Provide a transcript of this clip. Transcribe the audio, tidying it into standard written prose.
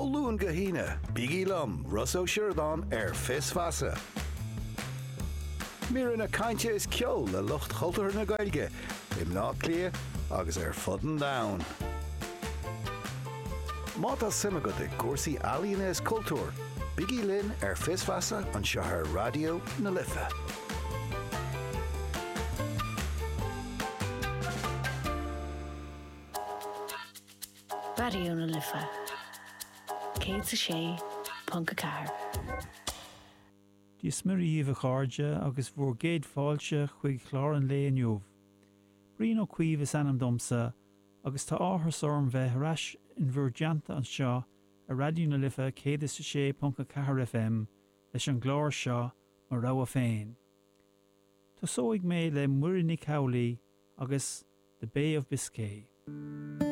Colún go híne, Biggie Lum, Russo Sheridan Fis Fasa. Mír na cainte is ceol le lucht chultúir na Gaeilge, im ná clia agus fudden down. Máta sima go de cuasaí Alíonna is cultúr, Biggie Lynn Fis Fasa an Shahar Radio na Lifa. Radio na Lifa. Céad sa sé, Punca Car. Dí smiríomh a cháirde agus bhór géad fáilte chuig chláran le aniuh. Bríon ó cuomh is anam domsa agus tá áthar sorm bheith hráis in bhur deanta an seo a Radio na Lifa céad sa sé Punca Car FM leis an glár seo mar rogha féin. Tá sóig mé le Muireann Cowley agus The Bay of Biscay.